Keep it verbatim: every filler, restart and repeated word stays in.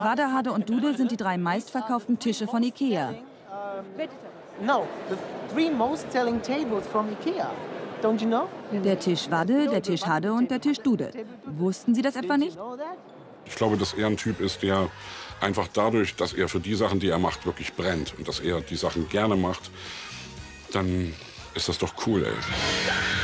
Wadde, Hadde und Dude sind die drei meistverkauften Tische von Ikea. No, the three most selling tables from Ikea. Don't you know? Der Tisch Wadde, der Tisch Hadde und der Tisch Dude. Wussten Sie das etwa nicht? Ich glaube, dass er ein Typ ist, der einfach dadurch, dass er für die Sachen, die er macht, wirklich brennt und dass er die Sachen gerne macht, dann ist das doch cool, ey.